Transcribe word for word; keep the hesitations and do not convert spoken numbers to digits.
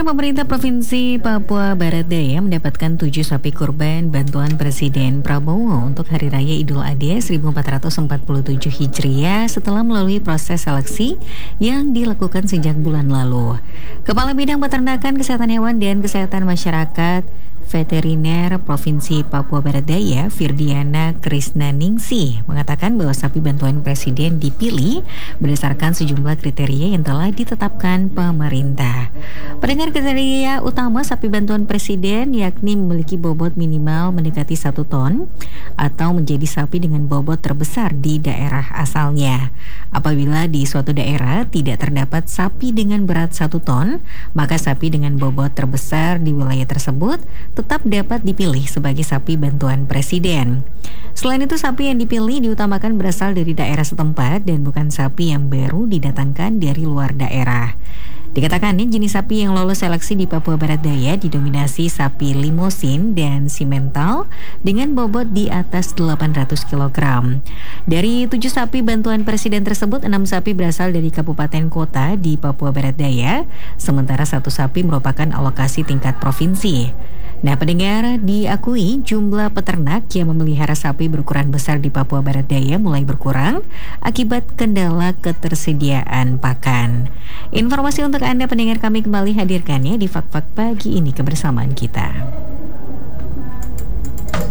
Pendengar, pemerintah Provinsi Papua Barat Daya mendapatkan tujuh sapi kurban bantuan Presiden Prabowo untuk Hari Raya Idul Adha seribu empat ratus empat puluh tujuh Hijriah setelah melalui proses seleksi yang dilakukan sejak bulan lalu. Kepala Bidang Peternakan, Kesehatan Hewan dan Kesehatan Masyarakat Veteriner Provinsi Papua Barat Daya, Firdiana Krisnaningsih, mengatakan bahwa sapi bantuan Presiden dipilih berdasarkan sejumlah kriteria yang telah ditetapkan pemerintah. Pendengar, kriteria utama sapi bantuan Presiden yakni memiliki bobot minimal mendekati satu ton atau menjadi sapi dengan bobot terbesar di daerah asalnya. Apabila di suatu daerah tidak terdapat sapi dengan berat satu ton, maka sapi dengan bobot terbesar di wilayah tersebut tetap dapat dipilih sebagai sapi bantuan Presiden. Selain itu, sapi yang dipilih diutamakan berasal dari daerah setempat dan bukan sapi yang baru didatangkan dari luar daerah. Dikatakan nih, jenis sapi yang lolos seleksi di Papua Barat Daya didominasi sapi limosin dan simental dengan bobot di atas delapan ratus kilogram. Dari tujuh sapi bantuan Presiden tersebut, enam sapi berasal dari kabupaten kota di Papua Barat Daya, sementara satu sapi merupakan alokasi tingkat provinsi. Nah, pendengar, diakui jumlah peternak yang memelihara sapi berukuran besar di Papua Barat Daya mulai berkurang akibat kendala ketersediaan pakan. Informasi untuk Anda pendengar kami kembali hadirkannya di Fak-Fak pagi ini kebersamaan kita.